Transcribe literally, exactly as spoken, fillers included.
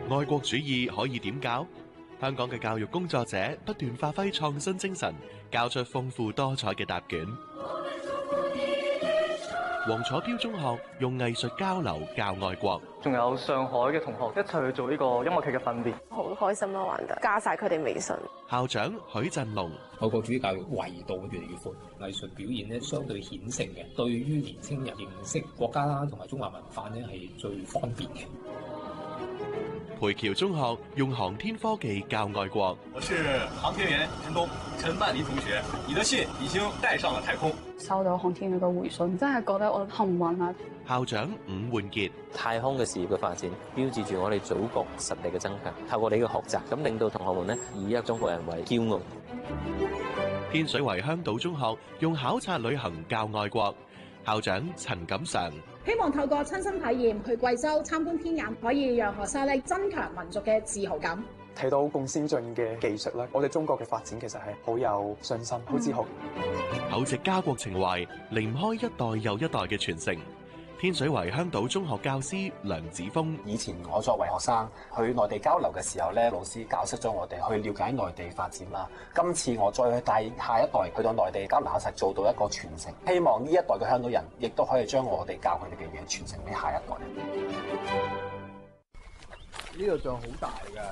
愛國主義可以點教？香港嘅教育工作者不斷發揮創新精神，交出豐富多彩嘅答卷。黃楚標中學用藝術交流教愛國， 仲有上海嘅同學一齊去做呢個音樂劇嘅訓練， 好開心咯，玩得加晒佢哋微信。 校長許振龍， 愛國主義教育維度越嚟越闊，藝術表現咧相對顯性嘅，對於年青人認識國家啦同埋中華文化咧係最方便嘅。 培僑中學用航天科技教愛國。 我是航天員陳東，陳曼妮同學，你的信已經帶上了太空。 收到航天員嘅回信，真係覺得我幸運啊！ 校長伍煥傑， 太空嘅事業嘅發展，標誌住我哋祖國實力嘅增強。透過你嘅學習，咁令到同學們呢以一個中國人為驕傲。 天水圍香島中學用考察旅行教愛國。校長陳錦常， 希望透過親身體驗去貴州參觀天眼，可以讓學生咧增強民族嘅自豪感。 睇到咁先進嘅技術咧，我哋中國嘅發展其實係好有信心、好自豪。 厚植家國情懷，離唔開一代又一代嘅傳承。天水圍香島中學教師梁子峰， 以前我作為學生去內地交流嘅時候咧，老師教識咗我哋去了解內地發展啦。今次我再去帶下一代去到內地交流，實做到一個傳承。希望呢一代嘅香港人亦都可以將我哋教佢哋嘅嘢傳承俾下一代。 呢個像好大㗎。